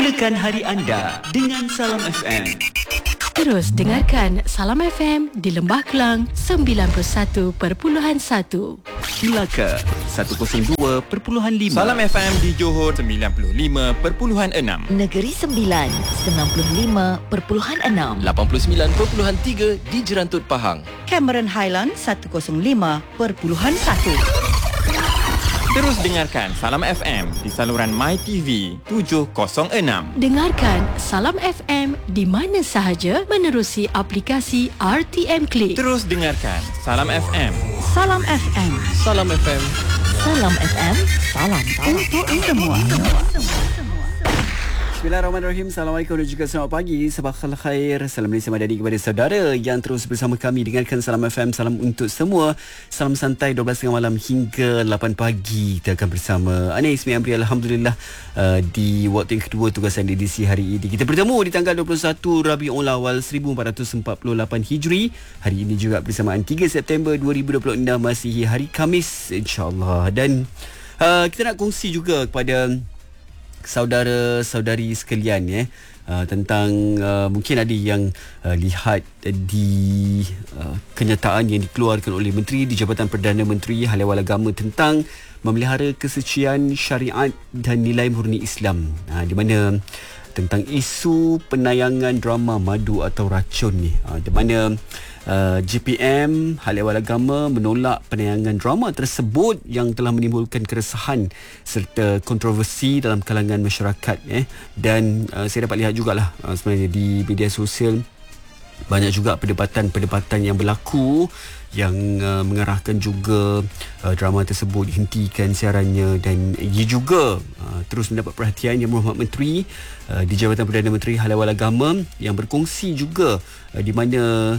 Mulakan hari anda dengan Salam FM. Terus dengarkan Salam FM di Lembah Kelang 91.1, Melaka 102.5, Salam FM di Johor 95.6, Negeri Sembilan 95.6, 89.3 di Jerantut Pahang, Cameron Highland 105.1. Terus dengarkan Salam FM di saluran MyTV 706. Dengarkan Salam FM di mana sahaja menerusi aplikasi RTM Click. Terus dengarkan Salam FM. Salam FM. Salam FM. Salam FM. Salam Untuk semua. Bismillahirrahmanirrahim. Assalamualaikum dan juga selamat pagi. Sabahal khair. Salam Malaysia Madani kepada saudara yang terus bersama kami. Dengarkan Salam FM. Salam untuk semua. Salam santai 12.30 malam hingga 8 pagi. Kita akan bersama Ana Ismi Amri. Alhamdulillah di waktu yang kedua tugasan edisi hari ini. Kita bertemu di tanggal 21 Rabiul Awal 1448 Hijri. Hari ini juga bersamaan 3 September 2026, masih hari Khamis, insyaAllah. Dan kita nak kongsi juga kepada saudara-saudari sekalian tentang mungkin ada yang lihat di kenyataan yang dikeluarkan oleh Menteri di Jabatan Perdana Menteri Hal Ehwal Agama tentang memelihara kesucian syariat dan nilai murni Islam, di mana tentang isu penayangan drama madu atau racun ni, di mana JPM Hal Ehwal Agama menolak penayangan drama tersebut yang telah menimbulkan keresahan serta kontroversi dalam kalangan masyarakat, dan saya dapat lihat jugalah sebenarnya di media sosial banyak juga perdebatan yang berlaku yang mengarahkan juga drama tersebut dihentikan siarannya, dan ia juga terus mendapat perhatian Yang Berhormat Menteri di Jabatan Perdana Menteri Hal Ehwal Agama yang berkongsi juga di mana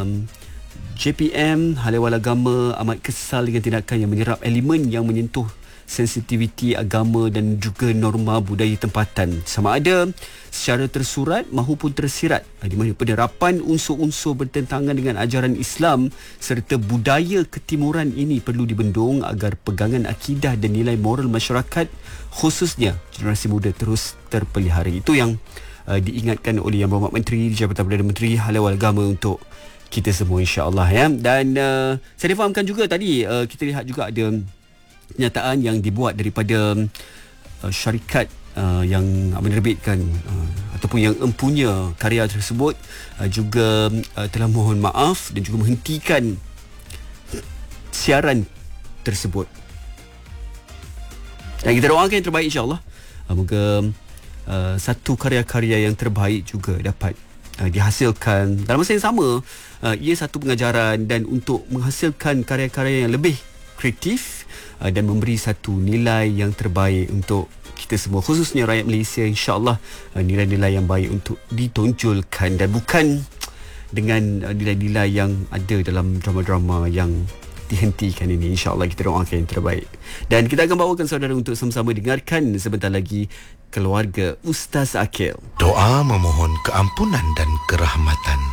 JPM Hal Ehwal Agama amat kesal dengan tindakan yang menyerap elemen yang menyentuh sensitiviti agama dan juga norma budaya tempatan, sama ada secara tersurat maupun tersirat, di mana penerapan unsur-unsur bertentangan dengan ajaran Islam serta budaya ketimuran ini perlu dibendung agar pegangan akidah dan nilai moral masyarakat, khususnya generasi muda, terus terpelihara. Itu yang diingatkan oleh Yang Berhormat Menteri di Jabatan Perdana Menteri Hal Ehwal Agama untuk kita semua, insya-Allah, ya. Dan saya difahamkan juga tadi kita lihat juga ada kenyataan yang dibuat daripada syarikat yang menerbitkan ataupun yang empunya karya tersebut juga telah mohon maaf dan juga menghentikan siaran tersebut. Dan kita doakan yang terbaik, insya-Allah. Moga satu karya-karya yang terbaik juga dapat dihasilkan dalam masa yang sama. Ia satu pengajaran, dan untuk menghasilkan karya-karya yang lebih kreatif dan memberi satu nilai yang terbaik untuk kita semua, khususnya rakyat Malaysia, insya-Allah nilai-nilai yang baik untuk ditonjolkan dan bukan dengan nilai-nilai yang ada dalam drama-drama yang dihentikan ini. InsyaAllah kita doakan yang terbaik. Dan kita akan bawakan saudara untuk sama-sama dengarkan sebentar lagi Keluarga Ustaz Akil. Doa memohon keampunan dan kerahmatan